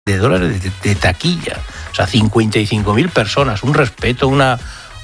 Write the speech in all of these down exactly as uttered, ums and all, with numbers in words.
de dólares de, de taquilla. O sea, cincuenta y cinco mil personas, un respeto, una...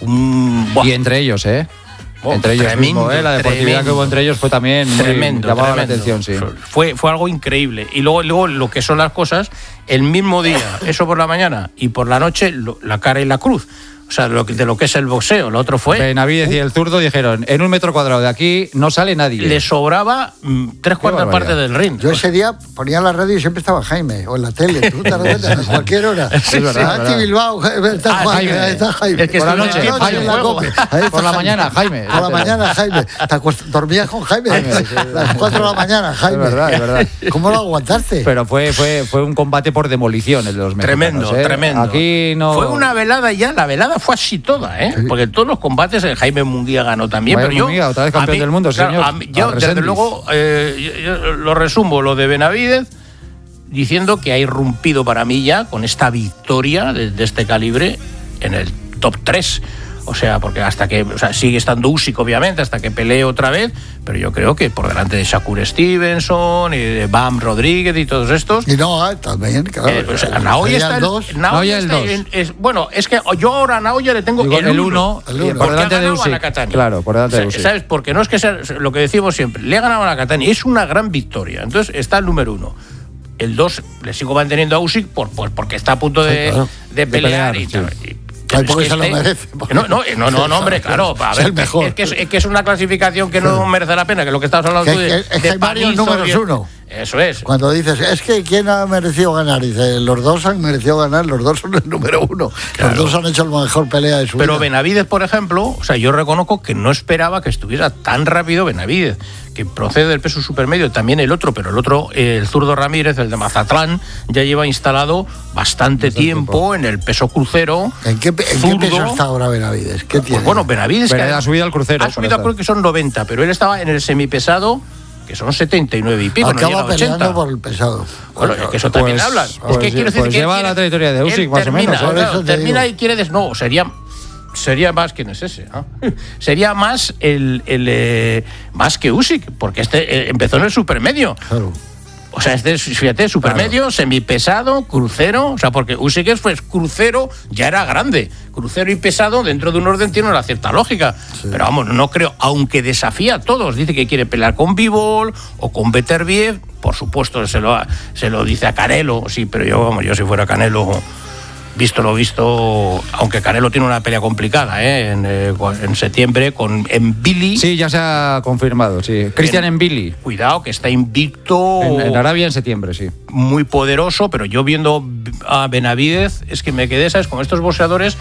Un... Y entre ellos, ¿eh? Oh, entre ellos tremendo, mismo, ¿eh? La deportividad tremendo, que hubo entre ellos fue también muy, tremendo, llamaba tremendo. la atención, sí. Fue, fue algo increíble. Y luego, luego lo que son las cosas, el mismo día, eso por la mañana, y por la noche, lo, la cara y la cruz. O sea, lo, de lo que es el boxeo. Lo otro fue... Benavidez uh, y el zurdo dijeron, en un metro cuadrado de aquí no sale nadie. Le sobraba mm, tres cuartas partes del ring. Yo ese día ponía la radio y siempre estaba Jaime, o en la tele, tú te das cuenta, a cualquier hora. Sí, verdad, Aquí Bilbao, está, ah, Jaime, Jaime, está Jaime. Es que por la noche, noche Jaime, la copa, por la mañana, Jaime. Por la mañana, Jaime. Dormías con Jaime, Jaime sí, a las cuatro de la mañana, Jaime. Es verdad, es verdad. ¿Cómo lo aguantaste? Pero fue, fue, fue un combate por demolición el de los mexicanos. Tremendo, ¿eh? tremendo. Aquí no... Fue una velada ya, la velada fue así toda, ¿eh? Sí. Porque en todos los combates el Jaime Munguía ganó también. Jaime pero yo, Munguía, otra vez campeón mí, del mundo, claro, señor. A mí, yo, desde luego, eh, yo, yo lo resumo, lo de Benavidez, diciendo que ha irrumpido para mí ya con esta victoria de, de este calibre en el top tres. O sea, porque hasta que, o sea, sigue estando Usyk, obviamente, hasta que pelee otra vez, pero yo creo que por delante de Shakur Stevenson y de Bam Rodríguez y todos estos. Y no, también, claro. Eh, o sea, Naoya está el dos. Naoya el dos. Es, bueno, es que yo ahora a Naoya le tengo Digo, el uno. Por delante de Usyk. Claro, por delante de Usyk. ¿Sabes? Porque no es que sea lo que decimos siempre. Le ha ganado a Nakatani. Es una gran victoria. Entonces está el número uno. El dos le sigo manteniendo a Usyk por, por, porque está a punto de, sí, claro. de pelear de pelear, y, sí. y Ay, porque es se este, lo merece. No, no, no, no, no, hombre, claro. A ver, es, el mejor. Es, que es, es que es una clasificación que no merece la pena, que es lo que estabas hablando tú. Es, es, es que Mario número uno. Eso es. Cuando dices, es que ¿quién ha merecido ganar? Dice, los dos han merecido ganar, los dos son el número uno. Claro. Los dos han hecho la mejor pelea de su Pero vida. Pero Benavidez, por ejemplo, o sea, yo reconozco que no esperaba que estuviera tan rápido Benavidez, que procede del peso supermedio, también el otro, pero el otro, el zurdo Ramírez, el de Mazatlán, ya lleva instalado bastante tiempo, tiempo en el peso crucero. ¿En qué, en qué peso está ahora Benavidez? ¿Qué tiene? Pues bueno, Benavidez que ha subido al crucero. Ha subido, creo que son noventa, pero él estaba en el semipesado, que son setenta y nueve y pico. Acaba no peleando ochenta. Por el pesado. Bueno, es que eso también pues, hablan. Pues, es que quiero decir pues que lleva quiere, la trayectoria de Usyk, más termina, o menos. Claro, termina digo. Y quiere des... No, sería... Sería más, ¿quién es ese? ¿eh? Sería más el, el eh, más que Usyk, porque este eh, empezó en el supermedio. Claro. O sea, este, fíjate, supermedio, claro. Semipesado, crucero, o sea, porque Usyk fue crucero, ya era grande. Crucero y pesado, dentro de un orden, tiene una cierta lógica. Sí. Pero vamos, no creo, aunque desafía a todos, dice que quiere pelear con Bivol o con Beterbiev, por supuesto, se lo, se lo dice a Canelo, sí, pero yo, vamos, yo si fuera Canelo... Visto lo visto, aunque Canelo tiene una pelea complicada, ¿eh? en, eh, en septiembre con Mbili. Sí, ya se ha confirmado, sí. Cristian Mbili. Cuidado, que está invicto. En, en Arabia en septiembre, sí. Muy poderoso, pero yo viendo a Benavidez, es que me quedé, ¿sabes? Con estos boxeadores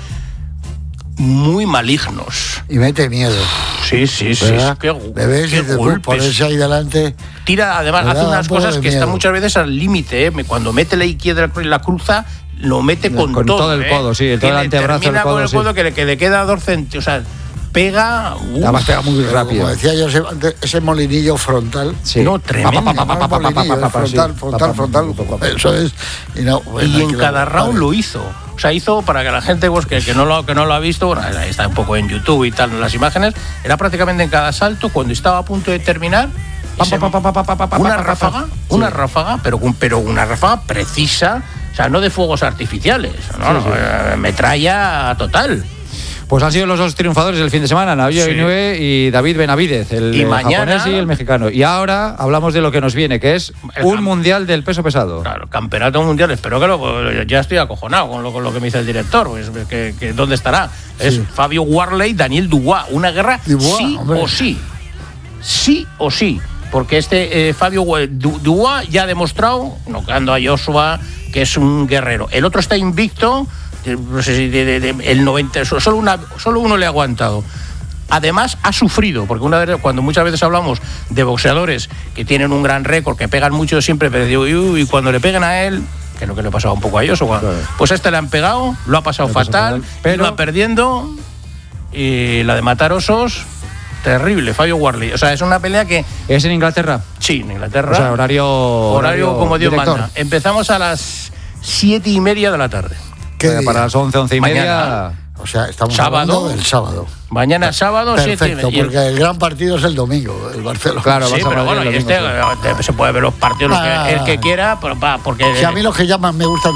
muy malignos. Y mete miedo. Sí, sí, sí. Qué, ¿Le ves? Qué golpes. Ponerse ahí delante. Tira, además, hace unas cosas que miedo. Están muchas veces al límite, ¿eh? Cuando mete la izquierda y la cruza, lo mete con, con todo, todo el codo, ¿eh? sí, el todo el antebrazo, termina el codo, con el codo sí. que, le, que le queda dos centímetros, o sea, pega... Uf, además pega muy rápido. Como decía yo, ese, ese molinillo frontal. Sí. No, tremendo. Pa, pa, pa, pa, pa, pa, pa, pa, frontal, sí. frontal, frontal, eso es. Y, no, bueno, y en cada lo, round vale. Lo hizo. O sea, hizo, para que la gente pues, que, que, no lo, que no lo ha visto, bueno, está un poco en YouTube y tal, en las imágenes, era prácticamente en cada salto, cuando estaba a punto de terminar, pa, pa, pa, pa, pa, pa, pa, una ráfaga, sí. una ráfaga, pero, pero una ráfaga precisa. O sea, no de fuegos artificiales, no, no, sí, sí. Eh, metralla total. Pues han sido los dos triunfadores del fin de semana, Naoya sí. Inoue y David Benavidez, el y mañana, japonés y el mexicano. Y ahora hablamos de lo que nos viene, que es un mundial del peso pesado. Claro, campeonato mundial, espero que lo, ya estoy acojonado con lo, con lo que me dice el director, pues, que, que ¿dónde estará? Sí. Es Fabio Warley, Daniel Dubois, una guerra Dubois, sí hombre. o sí, sí o sí, porque este eh, Fabio Dubois ya ha demostrado, noqueando a Joshua, que es un guerrero. El otro está invicto, no sé si de, de, de, el noventa, solo, una, solo uno le ha aguantado. Además, ha sufrido, porque una vez, cuando muchas veces hablamos de boxeadores que tienen un gran récord, que pegan mucho siempre, pero digo, uy, y cuando le pegan a él, que es lo que le pasaba un poco a Joshua, claro. Pues a este le han pegado, lo ha pasado fatal, fatal, pero va perdiendo, y la de matar osos... Terrible, Fabio Warley. O sea, es una pelea que... ¿Es en Inglaterra? Sí, en Inglaterra. O sea, horario... Horario, horario como Dios director. Manda. Empezamos a las siete y media de la tarde. ¿Qué para las once, once y mañana, media... O sea, estamos ¿Sábado? hablando del sábado. Mañana sábado, Perfecto, siete. porque el gran partido es el domingo, el Barcelona. Claro, Sí, vas a pero Madrid bueno, el y domingo, este sí. se puede ver los partidos, los que- Ah. el que quiera, pero, pa, porque... Si a mí los que llaman me gustan